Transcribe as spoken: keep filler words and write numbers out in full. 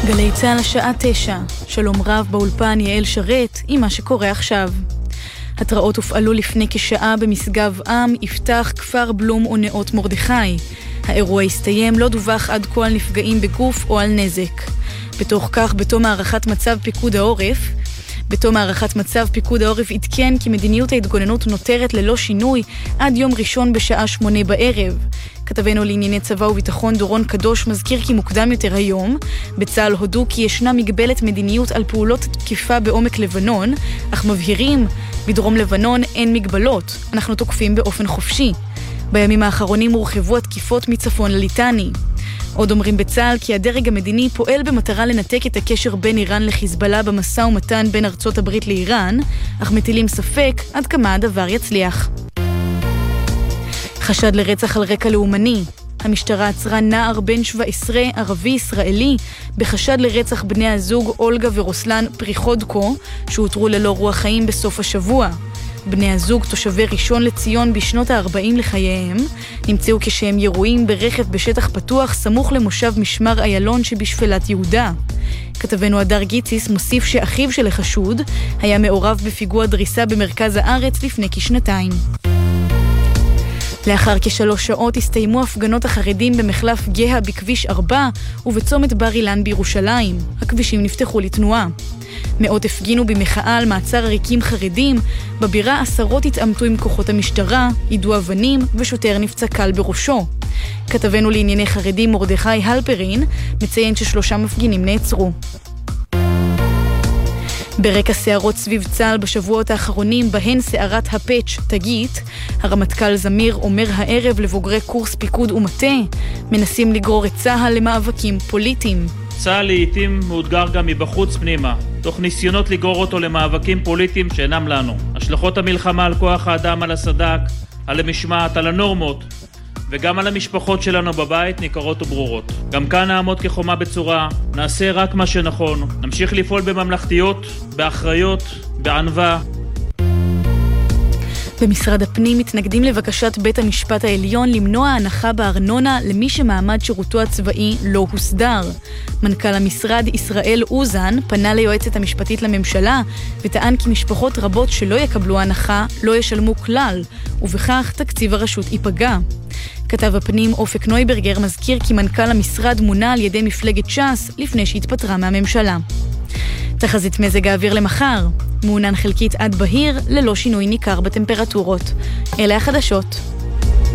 גלי צהל השעה תשע. שלום רב באולפן יעל שרת עם מה שקורה עכשיו. התראות הופעלו לפני כשעה במשגב עם, יפתח, כפר בלום ונאות מרדכי. האירוע הסתיים, לא דווח עד כה על נפגעים בגוף או על נזק. בתוך כך, בתום הערכת מצב פיקוד העורף, בתום הערכת מצב פיקוד העורף עדכן כי מדיניות ההתגוננות נותרת ללא שינוי עד יום ראשון בשעה שמונה בערב. כתבנו לענייני צבא וביטחון דורון קדוש מזכיר כי מוקדם יותר היום, בצה"ל הודו כי ישנה מגבלת מדיניות על פעולות תקיפה בעומק לבנון, אך מבהירים, בדרום לבנון אין מגבלות, אנחנו תוקפים באופן חופשי. בימים האחרונים הורחבו התקיפות מצפון לליטני. עוד אומרים בצה"ל כי הדרג המדיני פועל במטרה לנתק את הקשר בין איראן לחיזבאללה במשא ומתן בין ארצות הברית לאיראן, אך מטילים ספק עד כמה הדבר יצליח. חשד לרצח על רקע לאומני. המשטרה עצרה נער בן שבע עשרה ערבי ישראלי בחשד לרצח בני הזוג אולגה ורוסלן פריחודקו, שהותרו ללא רוח חיים בסוף השבוע. בני הזוג, תושבי ראשון לציון בשנות ה-ארבעים לחייהם, נמצאו כשהם ירועים ברכב בשטח פתוח סמוך למושב משמר איילון שבשפלת יהודה. כתבנו הדר גיציס מוסיף שאחיו של החשוד היה מעורב בפיגוע דריסה במרכז הארץ לפני כשנתיים. לאחר כשלוש שעות הסתיימו הפגנות החרדים במחלף גאה בכביש ארבע ובצומת בר אילן בירושלים. הכבישים נפתחו לתנועה. מאות הפגינו במחאה על מעצר עריקים חרדים, בבירה עשרות התעמתו עם כוחות המשטרה, יידו אבנים ושוטר נפצע קל בראשו. כתבנו לענייני חרדים מרדכי הלפרין מציין ששלושה מפגינים נעצרו. ברקע סערות סביב צה"ל בשבועות האחרונים בהן סערת הפאץ' תגית, הרמטכ"ל זמיר אומר הערב לבוגרי קורס פיקוד ומטה, מנסים לגרור את צה"ל למאבקים פוליטיים. צה"ל לעתים מאותגר גם מבחוץ פנימה, תוך ניסיונות לגרור אותו למאבקים פוליטיים שאינם לנו. השלכות המלחמה על כוח האדם, על הסד"כ, על המשמעת, על הנורמות, וגם על המשפחות שלנו בבית ניכרות וברורות. גם כאן נעמוד כחומה בצורה, נעשה רק מה שנכון, נמשיך לפעול בממלכתיות, באחריות, בענווה. במשרד הפנים מתנגדים לבקשת בית המשפט העליון למנוע הנחה בארנונה למי שמעמד שירותו הצבאי לא הוסדר. מנכ"ל המשרד ישראל אוזן פנה ליועצת המשפטית לממשלה וטען כי משפחות רבות שלא יקבלו הנחה לא ישלמו כלל, ובכך תקציב הרשות ייפגע. כתב הפנים אופק נויברגר מזכיר כי מנכ"ל המשרד מונה על ידי מפלגת ש"ס לפני שהתפטרה מהממשלה. תחזית מזג האוויר למחר, מעונן חלקית עד בהיר ללא שינוי ניכר בטמפרטורות. אלה החדשות.